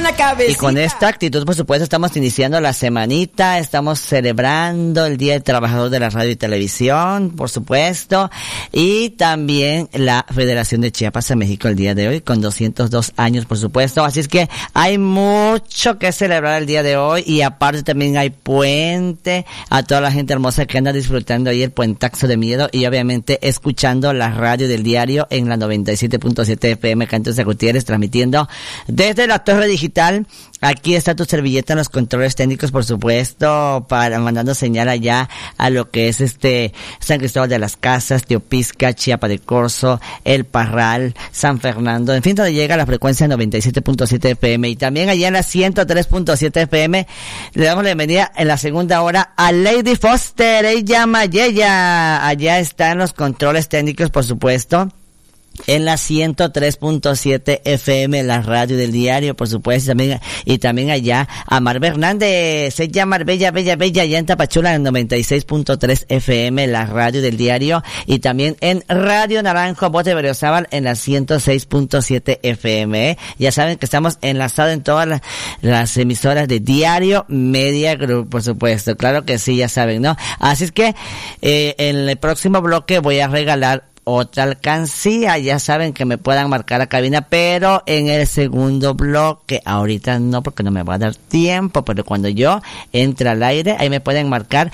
la cabecita. Y con esta actitud, por supuesto, estamos iniciando la semanita, estamos celebrando el Día del Trabajador de la Radio y Televisión, por supuesto, y también la Federación de Chiapas en México el día de hoy, con 202 años, por supuesto. Así es que hay mucho que celebrar el día de hoy, y aparte también hay puente, a toda la gente hermosa que anda disfrutando ahí el puentaxo de miedo, y obviamente escuchando la radio del diario en la 97.7 FM Cantos de Gutiérrez, transmitiendo desde la torre digital. Aquí está tu servilleta en los controles técnicos, por supuesto, para mandando señal allá a lo que es San Cristóbal de las Casas, Teopisca, Chiapa de Corzo, El Parral, San Fernando, en fin, donde llega la frecuencia 97.7 FM, y también allá en la 103.7 FM. Le damos la bienvenida en la segunda hora a Lady Foster, ella Mayella, allá está en los controles técnicos, por supuesto, en la 103.7 FM, la radio del diario, por supuesto, y también allá a Mar Hernández, ella Marbella, Bella, allá en Tapachula, en 96.3 FM, la radio del diario, y también en Radio Naranjo, Bote Berriozábal, en la 106.7 FM. Ya saben que estamos enlazados en todas las emisoras de Diario Media Group, por supuesto, claro que sí, ya saben, ¿no? Así es que, en el próximo bloque voy a regalar otra alcancía, ya saben que me puedan marcar a cabina, pero en el segundo bloque, ahorita no, porque no me va a dar tiempo, pero cuando yo entre al aire, ahí me pueden marcar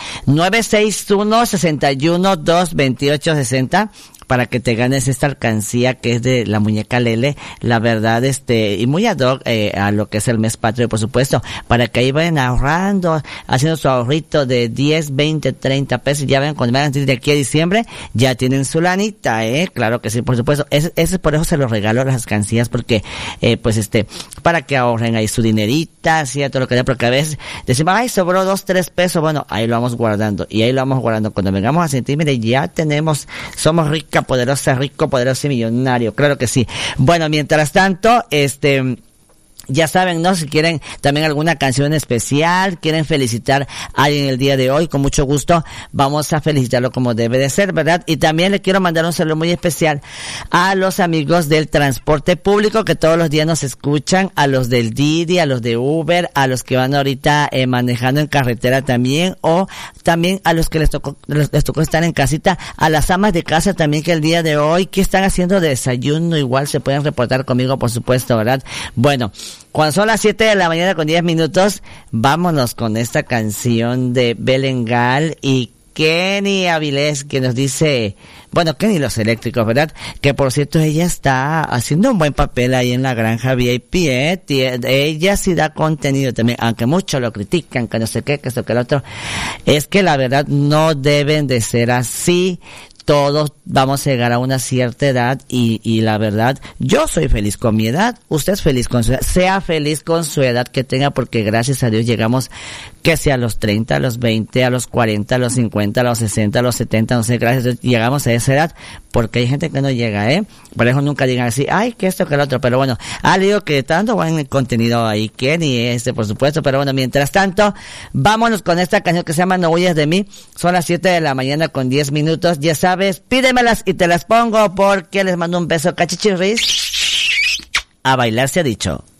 961-61-228-60, para que te ganes esta alcancía que es de la muñeca Lele, la verdad, y muy ad hoc a lo que es el mes patrio, por supuesto, para que ahí vayan ahorrando, haciendo su ahorrito de 10, 20, 30 pesos, ya ven, cuando van de aquí a diciembre, ya tienen su lanita, claro que sí, por supuesto, ese por eso se los regalo las alcancías, porque, para que ahorren ahí su dinerita, así, todo lo que sea, porque a veces decimos, ay, sobró 2, 3 pesos, bueno, ahí lo vamos guardando, cuando vengamos a sentir, mire, ya somos rica, poderosa, rico, poderoso y millonario, claro que sí. Bueno, mientras tanto, ya saben, ¿no? Si quieren también alguna canción especial, quieren felicitar a alguien el día de hoy, con mucho gusto vamos a felicitarlo como debe de ser, ¿verdad? Y también le quiero mandar un saludo muy especial a los amigos del transporte público que todos los días nos escuchan, a los del Didi, a los de Uber, a los que van ahorita manejando en carretera también, o también a los que les tocó estar en casita, a las amas de casa también, que el día de hoy, ¿qué están haciendo de desayuno? Igual se pueden reportar conmigo, por supuesto, ¿verdad? Bueno, cuando son las 7 de la mañana con 10 minutos, vámonos con esta canción de Belengal y Kenny Avilés, que nos dice, bueno, Kenny Los Eléctricos, ¿verdad? Que por cierto, ella está haciendo un buen papel ahí en la granja VIP, ella sí da contenido también, aunque muchos lo critican, que no sé qué, que esto, que el otro, es que la verdad no deben de ser así. Todos vamos a llegar a una cierta edad y la verdad, yo soy feliz con mi edad, usted es feliz con su edad, sea feliz con su edad que tenga, porque gracias a Dios llegamos, que sea a los 30, a los 20, a los 40, a los 50, a los 60, a los 70, no sé, gracias a Dios llegamos a esa edad, porque hay gente que no llega, por eso nunca digan así, ay, que esto, que el otro, pero bueno, le digo que tanto buen contenido ahí, Kenny, por supuesto, pero bueno, mientras tanto, vámonos con esta canción que se llama No Huyas de Mí, son las 7 de la mañana con 10 minutos, ya sabes, pídemelas y te las pongo, porque les mando un beso, cachichirris, a bailar se ha dicho.